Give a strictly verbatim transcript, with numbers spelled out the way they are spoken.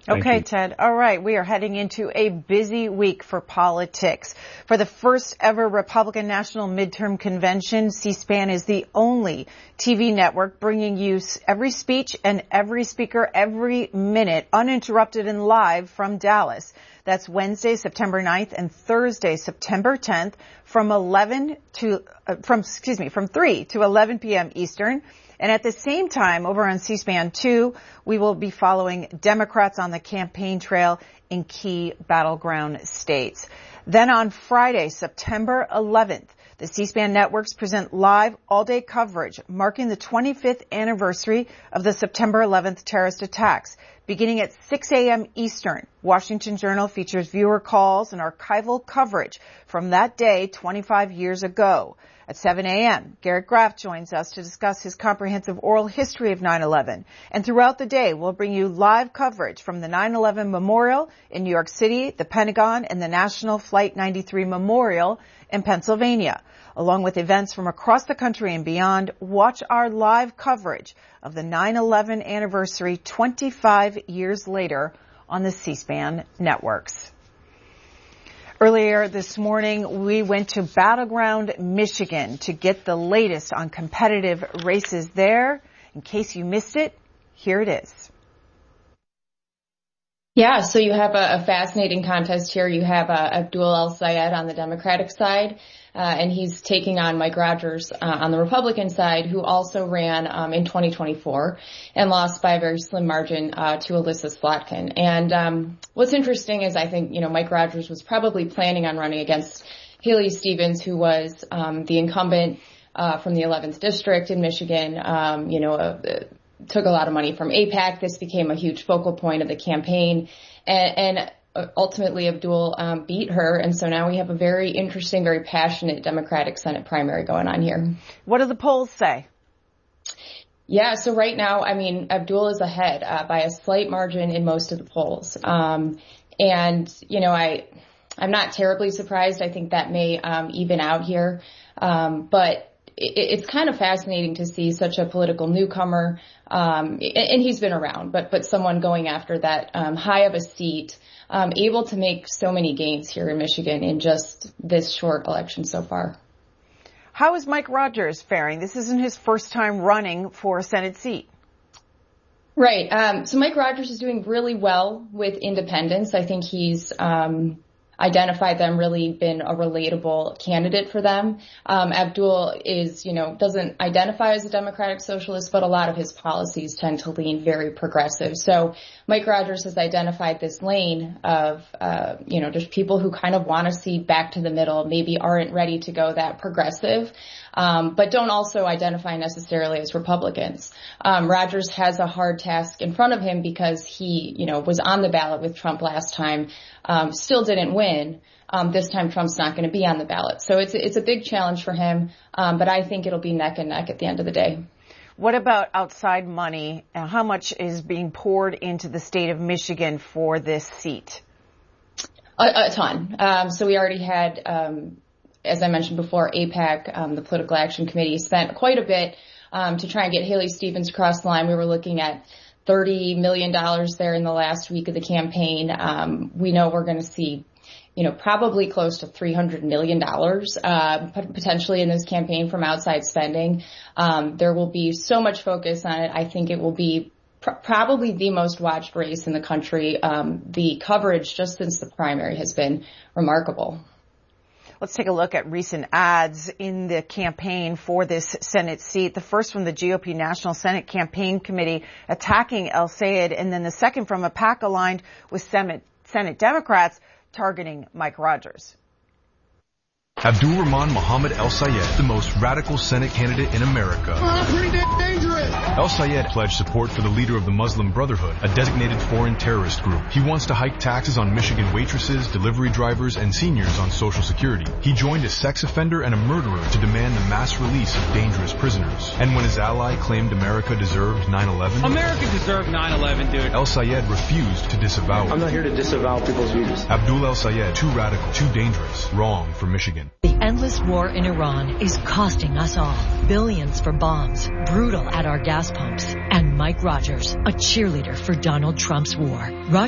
Thank okay, you. Ted. All right. We are heading into a busy week for politics. For the first ever Republican National Midterm Convention, C-SPAN is the only T V network bringing you every speech and every speaker every minute, uninterrupted and live from Dallas. That's Wednesday, September ninth and Thursday, September tenth from eleven to, uh, from, excuse me, from three to eleven p.m. Eastern. And at the same time, over on C-SPAN two, we will be following Democrats on the campaign trail in key battleground states. Then on Friday, September eleventh, the C-SPAN networks present live all-day coverage marking the twenty-fifth anniversary of the September eleventh terrorist attacks. Beginning at six a.m. Eastern, Washington Journal features viewer calls and archival coverage from that day twenty-five years ago. At seven a.m., Garrett Graff joins us to discuss his comprehensive oral history of nine eleven. And throughout the day, we'll bring you live coverage from the nine eleven Memorial in New York City, the Pentagon, and the National Flight ninety-three Memorial in Pennsylvania. Along with events from across the country and beyond, watch our live coverage of the nine eleven anniversary twenty-five years later on the C-SPAN networks. Earlier this morning, we went to Battleground, Michigan to get the latest on competitive races there. In case you missed it, here it is. Yeah, so you have a, a fascinating contest here. You have uh, Abdul El-Sayed on the Democratic side, uh, and he's taking on Mike Rogers uh, on the Republican side, who also ran um, in twenty twenty-four and lost by a very slim margin uh, to Alyssa Slotkin. And um, what's interesting is I think, you know, Mike Rogers was probably planning on running against Haley Stevens, who was um, the incumbent uh, from the eleventh district in Michigan, um, you know, uh, took a lot of money from AIPAC. This became a huge focal point of the campaign, and, and ultimately Abdul um, beat her. And so now we have a very interesting, very passionate Democratic Senate primary going on here. What do the polls say? Yeah, so right now, I mean, Abdul is ahead uh, by a slight margin in most of the polls. Um, and, you know, I, I'm not terribly surprised. I think that may um, even out here. Um, but it's kind of fascinating to see such a political newcomer, um, and he's been around, but but someone going after that um, high of a seat, um, able to make so many gains here in Michigan in just this short election so far. How is Mike Rogers faring? This isn't his first time running for a Senate seat. Right. Um, so Mike Rogers is doing really well with independents. I think he's um, identified them, really been a relatable candidate for them. Um, Abdul is, you know, doesn't identify as a democratic socialist, but a lot of his policies tend to lean very progressive. So Mike Rogers has identified this lane of, uh, you know, just people who kind of want to see back to the middle, maybe aren't ready to go that progressive, um, but don't also identify necessarily as Republicans. Um, Rogers has a hard task in front of him because he, you know, was on the ballot with Trump last time, um, still didn't win. Um, this time Trump's not going to be on the ballot. So it's, it's a big challenge for him. Um, but I think it'll be neck and neck at the end of the day. What about outside money? How much is being poured into the state of Michigan for this seat? A, a ton. Um, so we already had, um, as I mentioned before, AIPAC, um, the Political Action Committee, spent quite a bit um, to try and get Haley Stevens across the line. We were looking at thirty million dollars there in the last week of the campaign. Um, we know we're going to see, you know, probably close to three hundred million dollars uh, potentially in this campaign from outside spending. Um, there will be so much focus on it. I think it will be pr- probably the most watched race in the country. Um, the coverage just since the primary has been remarkable. Let's take a look at recent ads in the campaign for this Senate seat. The first from the G O P National Senate Campaign Committee attacking El-Sayed, and then the second from a PAC aligned with Senate, Senate Democrats targeting Mike Rogers. Abdul Rahman Muhammad El-Sayed, the most radical Senate candidate in America. Oh, pretty dangerous. El-Sayed pledged support for the leader of the Muslim Brotherhood, a designated foreign terrorist group. He wants to hike taxes on Michigan waitresses, delivery drivers, and seniors on Social Security. He joined a sex offender and a murderer to demand the mass release of dangerous prisoners. And when his ally claimed America deserved nine eleven, America deserved nine eleven, dude. El-Sayed refused to disavow it. I'm not here to disavow people's views. Abdul El-Sayed, too radical, too dangerous, wrong for Michigan. The endless war in Iran is costing us all billions for bombs, brutal at our gas pumps, and Mike Rogers, a cheerleader for Donald Trump's war. Rogers